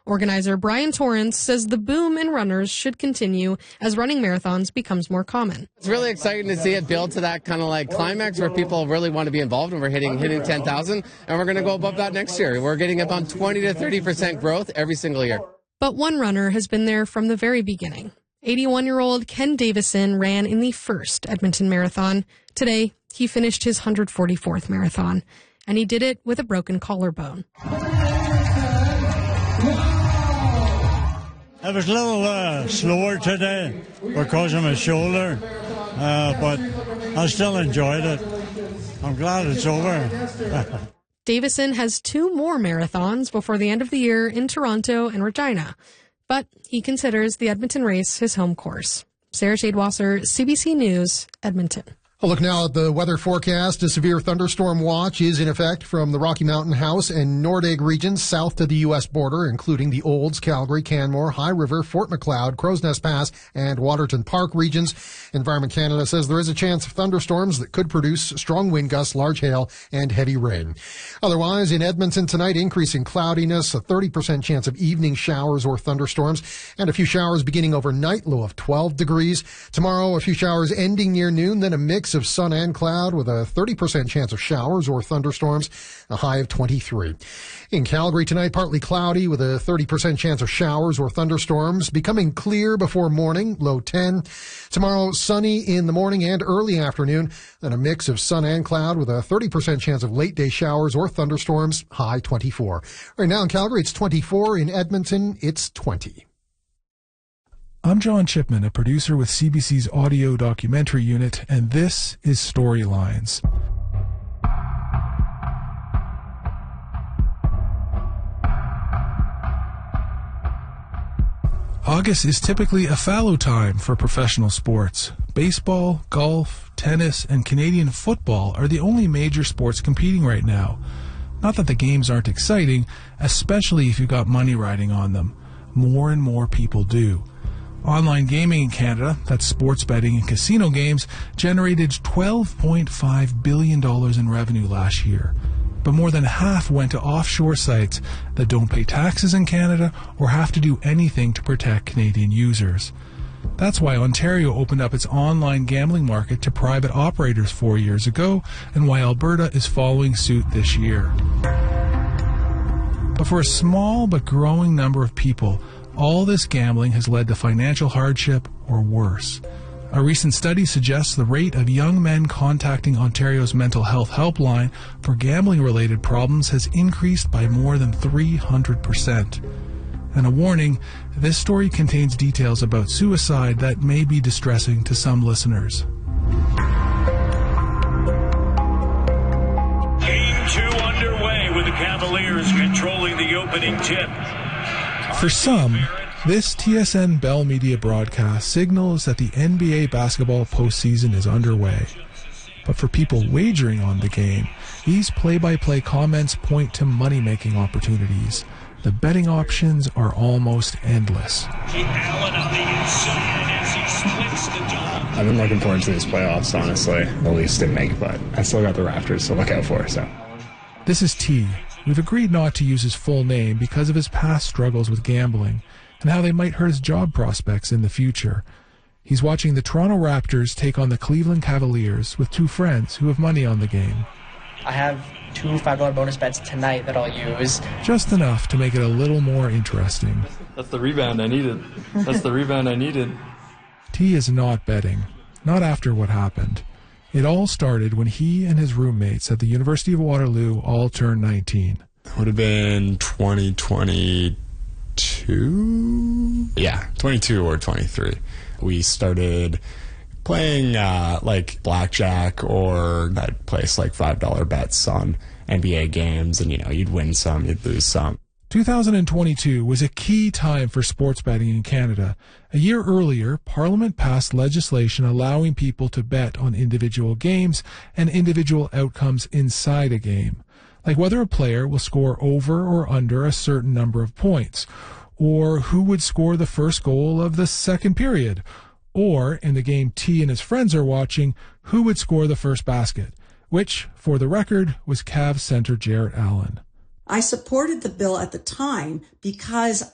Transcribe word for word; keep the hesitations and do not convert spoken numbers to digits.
Organizer Brian Torrance says the boom in runners should continue as running marathons becomes more common. It's really exciting to see it build to that kind of like climax where people really want to be involved, and we're hitting hitting ten thousand, and we're going to go above that next year. We're getting about twenty to thirty percent growth every single year. But one runner has been there from the very beginning. eighty-one-year-old Ken Davison ran in the first Edmonton Marathon. Today, he finished his one hundred forty-fourth marathon, and he did it with a broken collarbone. I was a little uh, slower today because of my shoulder, uh, but I still enjoyed it. I'm glad it's over. Davison has two more marathons before the end of the year in Toronto and Regina, but he considers the Edmonton race his home course. Sarah Shadewasser, C B C News, Edmonton. A look now at the weather forecast. A severe thunderstorm watch is in effect from the Rocky Mountain House and Nordegg regions south to the U S border, including the Olds, Calgary, Canmore, High River, Fort Macleod, Crow's Nest Pass, and Waterton Park regions. Environment Canada says there is a chance of thunderstorms that could produce strong wind gusts, large hail, and heavy rain. Otherwise, in Edmonton tonight, increasing cloudiness, a thirty percent chance of evening showers or thunderstorms, and a few showers beginning overnight, low of twelve degrees. Tomorrow, a few showers ending near noon, then a mix of sun and cloud with a thirty percent chance of showers or thunderstorms, a high of twenty-three. In Calgary tonight, partly cloudy with a thirty percent chance of showers or thunderstorms, becoming clear before morning, low ten. Tomorrow, sunny in the morning and early afternoon, then a mix of sun and cloud with a thirty percent chance of late day showers or thunderstorms, high twenty-four. Right now in Calgary, it's twenty-four. In Edmonton, it's twenty. I'm John Chipman, a producer with C B C's audio documentary unit, and this is Storylines. August is typically a fallow time for professional sports. Baseball, golf, tennis, and Canadian football are the only major sports competing right now. Not that the games aren't exciting, especially if you've got money riding on them. More and more people do. Online gaming in Canada, that's sports betting and casino games, generated twelve point five billion dollars in revenue last year. But more than half went to offshore sites that don't pay taxes in Canada or have to do anything to protect Canadian users. That's why Ontario opened up its online gambling market to private operators four years ago, and why Alberta is following suit this year. But for a small but growing number of people, all this gambling has led to financial hardship or worse. A recent study suggests the rate of young men contacting Ontario's mental health helpline for gambling-related problems has increased by more than three hundred percent. And a warning, this story contains details about suicide that may be distressing to some listeners. Game two underway with the Cavaliers controlling the opening tip. For some, this T S N Bell Media broadcast signals that the N B A basketball postseason is underway. But for people wagering on the game, these play-by-play comments point to money-making opportunities. The betting options are almost endless. Allen on the inside as he splits the dome. I've been looking forward to these playoffs, honestly. The Leafs didn't make it, but I still got the Raptors to look out for, so. This is T. We've agreed not to use his full name because of his past struggles with gambling and how they might hurt his job prospects in the future. He's watching the Toronto Raptors take on the Cleveland Cavaliers with two friends who have money on the game. I have two five dollar bonus bets tonight that I'll use. Just enough to make it a little more interesting. That's the rebound I needed. That's the rebound I needed. T is not betting. Not after what happened. It all started when he and his roommates at the University of Waterloo all turned nineteen. It would have been twenty twenty-two? Yeah, twenty-two or twenty-three. We started playing uh, like blackjack, or I'd place like five dollar bets on N B A games, and you know, you'd win some, you'd lose some. two thousand twenty-two was a key time for sports betting in Canada. A year earlier, Parliament passed legislation allowing people to bet on individual games and individual outcomes inside a game, like whether a player will score over or under a certain number of points, or who would score the first goal of the second period, or, in the game T and his friends are watching, who would score the first basket, which, for the record, was Cavs center Jarrett Allen. I supported the bill at the time because